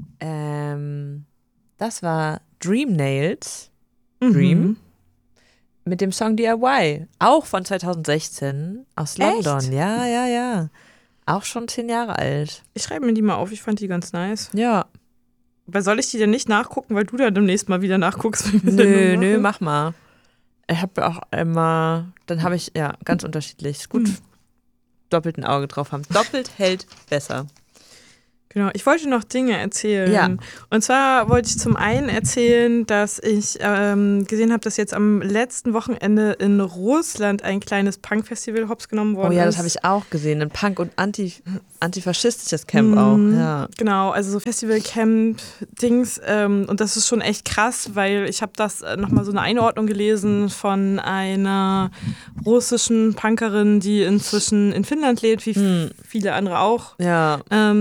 Das war Dream Nails. Dream. Mit dem Song DIY. Auch von 2016 aus London. Echt? Ja. Auch schon 10 Jahre alt. Ich schreibe mir die mal auf, ich fand die ganz nice. Ja. Aber soll ich die denn nicht nachgucken, weil du da demnächst mal wieder nachguckst? Nö, mach mal. Ich habe auch immer, dann habe ich, ja, ganz unterschiedlich. Ist gut, doppelt ein Auge drauf haben. Doppelt hält besser. Genau, ich wollte noch Dinge erzählen. Ja. Und zwar wollte ich zum einen erzählen, dass ich gesehen habe, dass jetzt am letzten Wochenende in Russland ein kleines Punk-Festival hops genommen worden ist. Oh ja, das habe ich auch gesehen. Ein Punk- und antifaschistisches Camp auch. Ja. Genau, also so Festival-Camp-Dings. Und das ist schon echt krass, weil ich habe das nochmal so eine Einordnung gelesen von einer russischen Punkerin, die inzwischen in Finnland lebt, wie viele andere auch. Ja.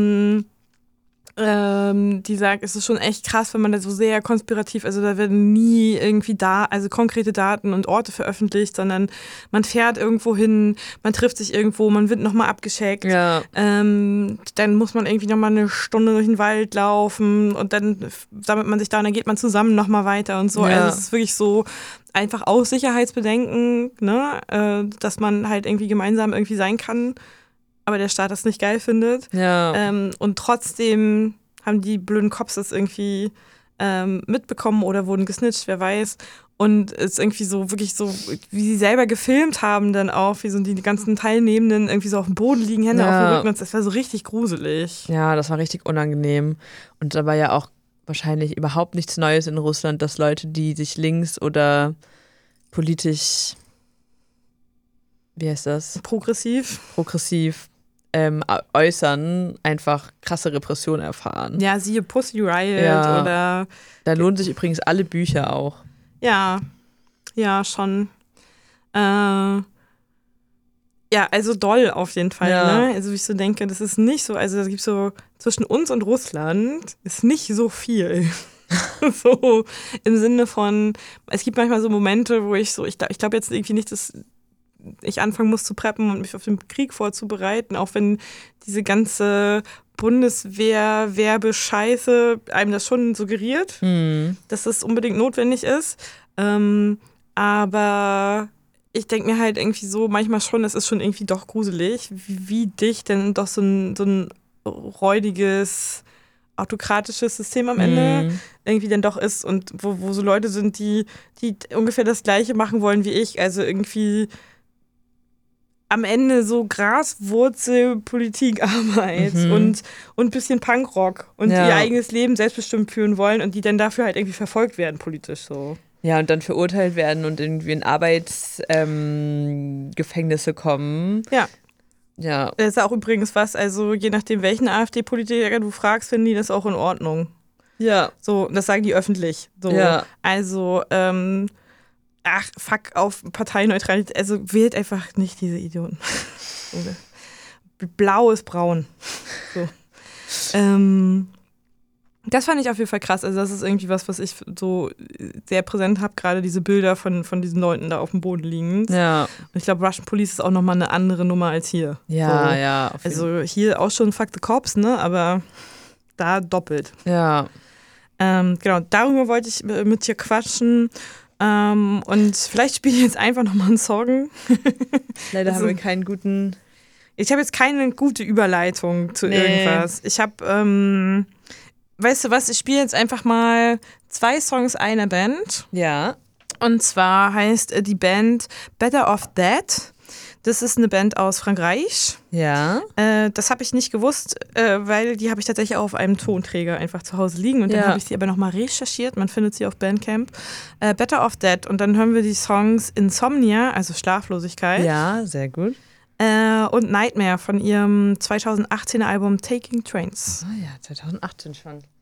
Die sagt, es ist schon echt krass, wenn man da so sehr konspirativ, also da werden nie irgendwie also konkrete Daten und Orte veröffentlicht, sondern man fährt irgendwo hin, man trifft sich irgendwo, man wird nochmal abgecheckt. Ja. Dann muss man irgendwie nochmal eine Stunde durch den Wald laufen und dann sammelt man sich da und dann geht man zusammen nochmal weiter und so. Ja. Also es ist wirklich so einfach aus Sicherheitsbedenken, ne, dass man halt irgendwie gemeinsam irgendwie sein kann, aber der Staat das nicht geil findet. Ja. Und trotzdem haben die blöden Cops das irgendwie mitbekommen oder wurden gesnitcht, wer weiß. Und es ist irgendwie so, wirklich so, wie sie selber gefilmt haben dann auch, wie so die ganzen Teilnehmenden irgendwie so auf dem Boden liegen, Hände auf dem Rücken. Und das war so richtig gruselig. Ja, das war richtig unangenehm. Und da war ja auch wahrscheinlich überhaupt nichts Neues in Russland, dass Leute, die sich links oder politisch, wie heißt das? Progressiv äußern, einfach krasse Repression erfahren. Ja, siehe Pussy Riot oder... Da lohnen sich übrigens alle Bücher auch. Ja, schon. Ja, also doll auf jeden Fall. Ja. Ne? Also ich so denke, das ist nicht so, also es gibt so, zwischen uns und Russland ist nicht so viel. So im Sinne von, es gibt manchmal so Momente, wo ich glaube jetzt irgendwie nicht, dass ich anfangen muss zu preppen und mich auf den Krieg vorzubereiten, auch wenn diese ganze Bundeswehr-Werbescheiße einem das schon suggeriert, dass das unbedingt notwendig ist. Aber ich denke mir halt irgendwie so manchmal schon, es ist schon irgendwie doch gruselig, wie dicht denn doch so ein räudiges, autokratisches System am Ende irgendwie dann doch ist und wo so Leute sind, die ungefähr das Gleiche machen wollen wie ich, also irgendwie am Ende so Graswurzelpolitikarbeit und ein bisschen Punkrock und ihr eigenes Leben selbstbestimmt führen wollen und die dann dafür halt irgendwie verfolgt werden politisch so. Ja, und dann verurteilt werden und irgendwie in Arbeitsgefängnisse kommen. Ja. Ja. Das ist auch übrigens was, also je nachdem, welchen AfD-Politiker du fragst, finden die das auch in Ordnung. Ja. So, das sagen die öffentlich. So. Ja. Also, fuck auf Parteineutralität. Also wählt einfach nicht diese Idioten. Blau ist braun. So. Das fand ich auf jeden Fall krass. Also das ist irgendwie was ich so sehr präsent habe, gerade diese Bilder von diesen Leuten da auf dem Boden liegen. Ja. Und ich glaube, Russian Police ist auch nochmal eine andere Nummer als hier. Ja, so. ja. Also hier auch schon Fuck the Cops, ne? Aber da doppelt. Ja. Genau, darüber wollte ich mit dir quatschen. Und vielleicht spiele ich jetzt einfach nochmal einen Song. Leider haben wir keinen guten... Ich habe jetzt keine gute Überleitung zu irgendwas. Ich habe... weißt du was, ich spiele jetzt einfach mal 2 Songs einer Band. Ja. Und zwar heißt die Band Better Off Dead. Das ist eine Band aus Frankreich. Ja. Das habe ich nicht gewusst, weil die habe ich tatsächlich auch auf einem Tonträger einfach zu Hause liegen. Und dann habe ich sie aber nochmal recherchiert. Man findet sie auf Bandcamp. Better Off Dead. Und dann hören wir die Songs Insomnia, also Schlaflosigkeit. Ja, sehr gut. Und Nightmare von ihrem 2018er Album Taking Trains. Ah ja, 2018 schon.